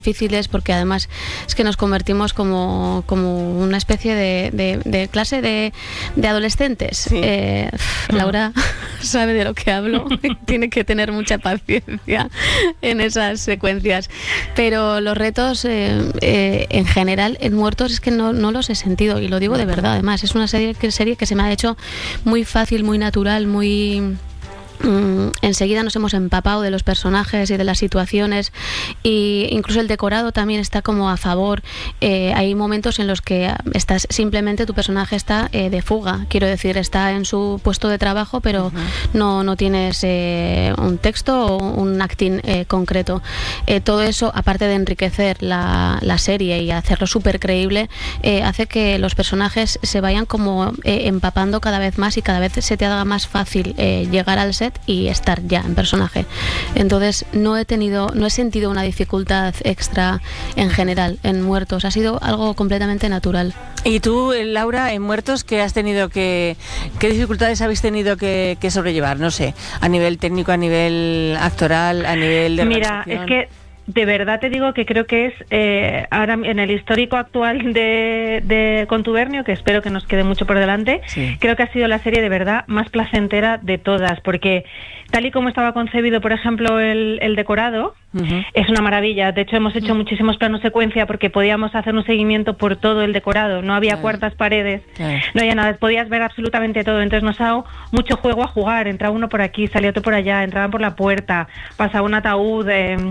difíciles porque además es que nos convertimos como una especie de clase de adolescentes. Sí. Laura sabe de lo que hablo, tiene que tener mucha paciencia en esas secuencias, pero los retos en general en Muertos es que no los he sentido, y lo digo de verdad. Además es una serie que se me ha hecho muy fácil, muy natural, muy... enseguida nos hemos empapado de los personajes y de las situaciones, y incluso el decorado también está como a favor. Hay momentos en los que estás simplemente, tu personaje está de fuga, quiero decir, está en su puesto de trabajo, pero no tienes un texto o un acting concreto. Todo eso, aparte de enriquecer la serie y hacerlo súper creíble, hace que los personajes se vayan como empapando cada vez más, y cada vez se te haga más fácil llegar al set y estar ya en personaje. Entonces no he sentido una dificultad extra en general en Muertos, ha sido algo completamente natural. ¿Y tú, Laura, en Muertos, qué dificultades habéis tenido que sobrellevar? No sé, a nivel técnico, a nivel actoral, a nivel de Mira, es que de verdad te digo que creo que es ahora en el histórico actual de Contubernio, que espero que nos quede mucho por delante, sí. Creo que ha sido la serie de verdad más placentera de todas, porque tal y como estaba concebido, por ejemplo, el decorado, es una maravilla. De hecho, hemos hecho muchísimos planos secuencia porque podíamos hacer un seguimiento por todo el decorado. No había cuartas paredes, no había nada. Podías ver absolutamente todo. Entonces nos ha dado mucho juego a jugar. Entraba uno por aquí, salía otro por allá, entraban por la puerta, pasaba un ataúd.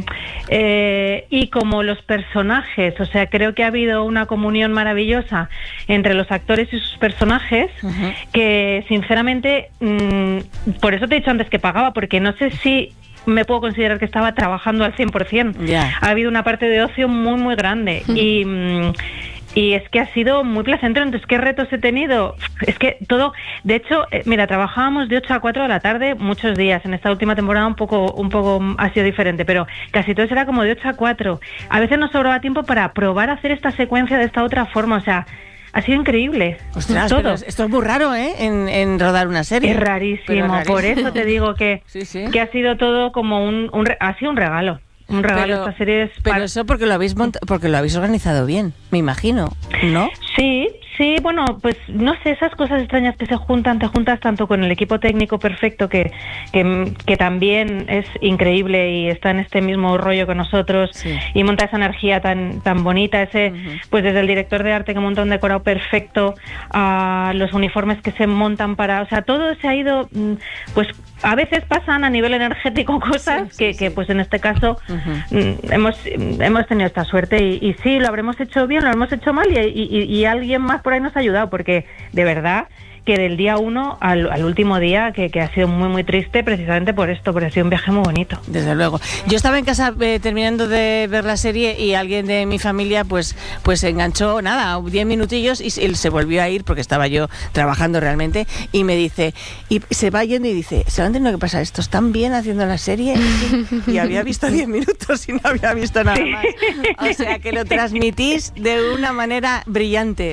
Y como los personajes, o sea, creo que ha habido una comunión maravillosa entre los actores y sus personajes, que sinceramente, por eso te he dicho antes que pagaba, porque no sé si me puedo considerar que estaba trabajando al 100%. Ha habido una parte de ocio muy, muy grande. Y es que ha sido muy placentero. Entonces, ¿qué retos he tenido? Es que todo... De hecho, mira, trabajábamos de 8 a 4 de la tarde muchos días. En esta última temporada un poco ha sido diferente, pero casi todo era como de 8 a 4. A veces nos sobraba tiempo para probar a hacer esta secuencia de esta otra forma. O sea, ha sido increíble. Ostras, todo. Pero esto es muy raro, ¿eh? En rodar una serie. Es rarísimo. Por eso te digo que ha sido todo como ha sido un regalo. Un regalo. Esta serie es pero eso porque lo habéis organizado bien, me imagino, ¿no? Sí, bueno, pues no sé, esas cosas extrañas que te juntas tanto con el equipo técnico perfecto que también es increíble y está en este mismo rollo que nosotros, y monta esa energía tan bonita, pues desde el director de arte que monta un decorado perfecto, a los uniformes que se montan o sea, todo se ha ido, pues a veces pasan a nivel energético cosas que pues en este caso hemos tenido esta suerte, y sí, lo habremos hecho bien, lo habremos hecho mal, y alguien más por ahí nos ha ayudado, porque de verdad que del día 1 al último día, que ha sido muy muy triste precisamente por esto, porque ha sido un viaje muy bonito. Desde luego. Yo estaba en casa terminando de ver la serie, y alguien de mi familia pues se enganchó, 10 minutillos, y él se volvió a ir porque estaba yo trabajando realmente, y me dice, y se va yendo y dice, ¿se van teniendo que pasar estos tan bien haciendo la serie? Y había visto 10 minutos y no había visto nada más. O sea, que lo transmitís de una manera brillante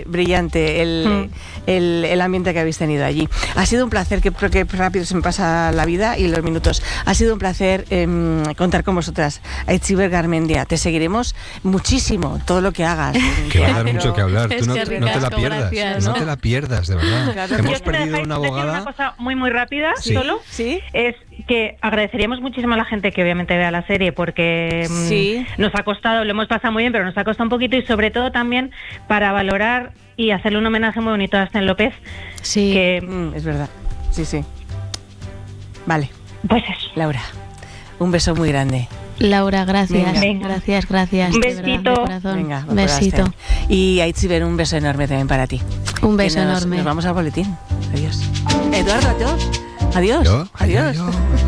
el ambiente que habéis tenido allí. Ha sido un placer, que rápido se me pasa la vida y los minutos. Ha sido un placer contar con vosotras. Aitziber Garmendia, te seguiremos muchísimo, todo lo que hagas. Que va a dar mucho que hablar. Tú no te la pierdas. Gracias, no te la pierdas, de verdad. Claro. Hemos perdido una abogada. Una cosa muy muy rápida, solo. ¿Sí? Es que agradeceríamos muchísimo a la gente que obviamente vea la serie, porque nos ha costado, lo hemos pasado muy bien, pero nos ha costado un poquito, y sobre todo también para valorar y hacerle un homenaje muy bonito a Asten López. Sí, que es verdad. Sí. Vale. Pues eso. Laura, un beso muy grande. Laura, gracias. Venga. Gracias. Un besito. De corazón. Venga, un besito. Y Aitziber, un beso enorme también para ti. Un beso enorme. Nos vamos al boletín. Adiós. Eduardo, adiós. Adiós.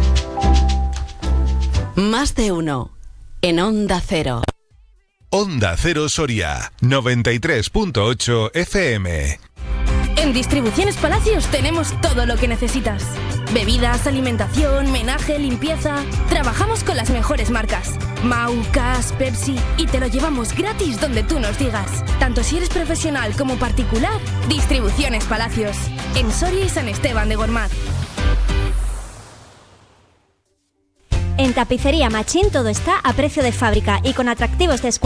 Más de uno en Onda Cero. Onda Cero Soria, 93.8 FM. En Distribuciones Palacios tenemos todo lo que necesitas. Bebidas, alimentación, menaje, limpieza. Trabajamos con las mejores marcas. Mau, Cas, Pepsi, y te lo llevamos gratis donde tú nos digas. Tanto si eres profesional como particular, Distribuciones Palacios. En Soria y San Esteban de Gormaz. En Tapicería Machín todo está a precio de fábrica y con atractivos descuentos.